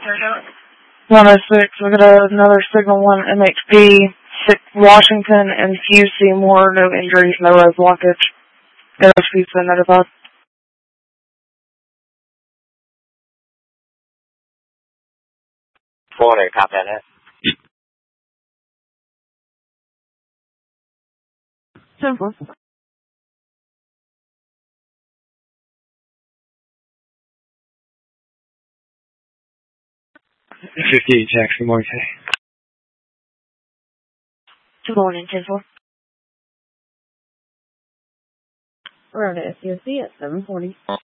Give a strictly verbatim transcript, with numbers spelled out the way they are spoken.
one oh six, we got another signal one M H P, six, Washington and Hugh Seymour, no injuries, no res blockage. M H P's been notified. Florida, copy on that. Simple. fifty-eight, Jackson, morning. Good morning, ten four. We're on S U S C at seven forty.